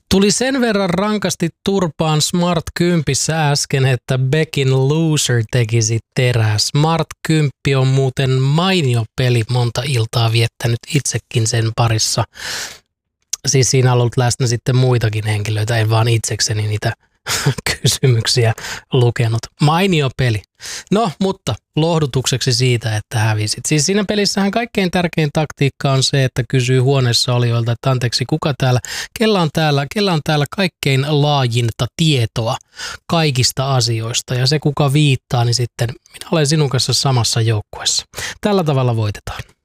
Tuli sen verran rankasti turpaan Smart 10 äsken, että Beckin Loser tekisi terää. Smart 10 on muuten mainio peli, monta iltaa viettänyt itsekin sen parissa. Siis siinä on ollut läsnä sitten muitakin henkilöitä, en vaan itsekseni niitä kysymyksiä lukenut. Mainio peli. No, mutta lohdutukseksi siitä, että hävisit. Siis siinä pelissähän kaikkein tärkein taktiikka on se, että kysyy huoneessa olijoilta, että anteeksi, kella on täällä kaikkein laajinta tietoa kaikista asioista. Ja se, kuka viittaa, niin sitten minä olen sinun kanssa samassa joukkueessa. Tällä tavalla voitetaan.